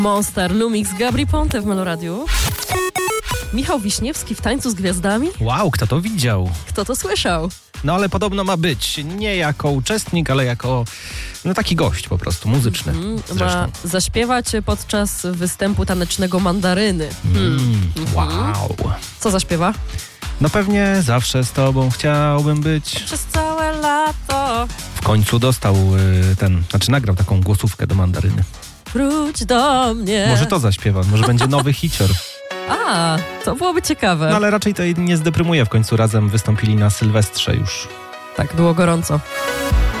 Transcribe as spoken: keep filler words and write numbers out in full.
Monster, Lumix, Gabry Ponte w Meloradiu. Michał Wiśniewski w Tańcu z Gwiazdami? Wow, kto to widział? Kto to słyszał? No ale podobno ma być nie jako uczestnik, ale jako no taki gość po prostu, muzyczny Mm, zresztą. ma zaśpiewać podczas występu tanecznego Mandaryny. Mm, Hmm. wow. Co zaśpiewa? No pewnie zawsze z tobą chciałbym być. Przez całe lato W końcu dostał y, ten, znaczy nagrał taką głosówkę do Mandaryny. wróć do mnie. Może to zaśpiewa, może będzie nowy hicior. A, to byłoby ciekawe. No ale raczej to jej nie zdeprymuje, w końcu razem wystąpili na Sylwestrze już. Tak, było gorąco.